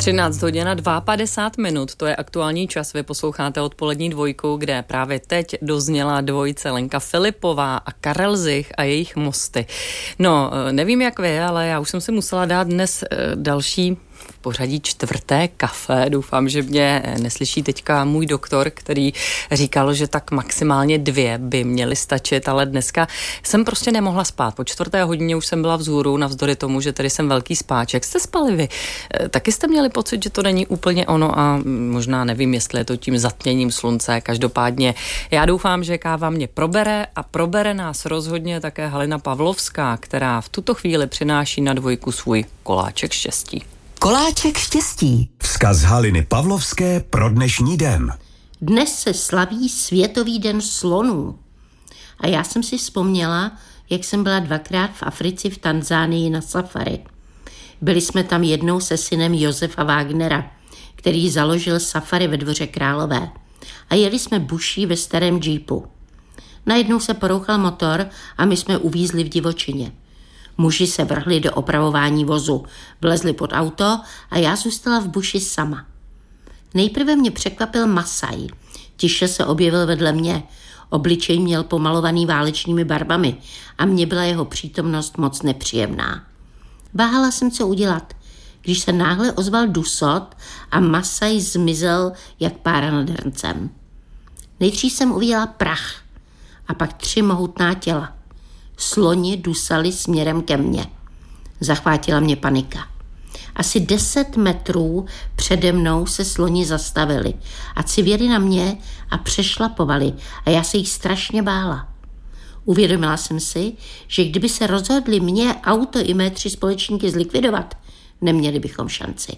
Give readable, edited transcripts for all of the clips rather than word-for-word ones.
13 hodin a 52 minut, to je aktuální čas. Vy posloucháte Odpolední dvojku, kde právě teď dozněla dvojice Lenka Filipová a Karel Zich a jejich Mosty. No, nevím jak vy, ale já už jsem si musela dát dnes další v pořadí 4. kafe. Doufám, že mě neslyší teďka můj doktor, který říkal, že tak maximálně 2 by měly stačit, ale dneska jsem prostě nemohla spát. Po 4. hodině už jsem byla vzhůru, navzdory tomu, že tady jsem velký spáček. Jste spali vy? Taky jste měli pocit, že to není úplně ono a možná nevím, jestli je to tím zatměním slunce. Každopádně já doufám, že káva mě probere a probere nás rozhodně také Halina Pavlovská, která v tuto chvíli přináší na dvojku svůj koláček štěstí. Koláček štěstí. Vzkaz Haliny Pavlovské pro dnešní den. Dnes se slaví Světový den slonů. A já jsem si vzpomněla, jak jsem byla 2krát v Africe v Tanzánii na safari. Byli jsme tam jednou se synem Josefa Wagnera, který založil safari ve Dvoře Králové. A jeli jsme buší ve starém džípu. Najednou se porouchal motor a my jsme uvízli v divočině. Muži se vrhli do opravování vozu, vlezli pod auto a já zůstala v buši sama. Nejprve mě překvapil Masaj. Tiše se objevil vedle mě. Obličej měl pomalovaný válečnými barvami a mně byla jeho přítomnost moc nepříjemná. Váhala jsem, co udělat, když se náhle ozval dusot a Masaj zmizel jak pára nad hrncem. Nejdřív jsem uviděla prach a pak 3 mohutná těla. Sloni dusali směrem ke mně. Zachvátila mě panika. Asi 10 metrů přede mnou se sloni zastavili a civěli na mě a přešlapovali a já se jich strašně bála. Uvědomila jsem si, že kdyby se rozhodli mě, auto i mé 3 společníky zlikvidovat, neměli bychom šanci.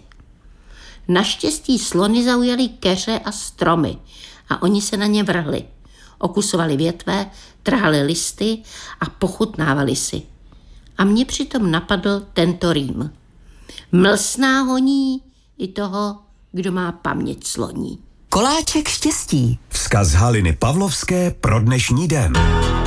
Naštěstí slony zaujaly keře a stromy a oni se na ně vrhli. Okusovali větve, trhali listy a pochutnávali si. A mě přitom napadl tento rým. Mlsná honí i toho, kdo má paměť sloní. Koláček štěstí. Vzkaz Haliny Pavlovské pro dnešní den.